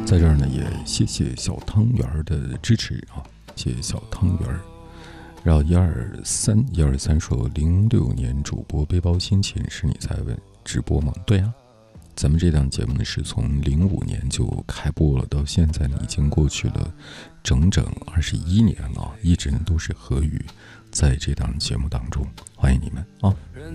在这儿呢，也谢谢小汤圆的支持啊，谢谢小汤圆。然后123说06年主播背包心情是你在问直播吗？对啊，咱们这档节目呢是从05年就开播了，到现在呢已经过去了整整21年了，一直呢都是何宇在这档节目当中，欢迎你们啊！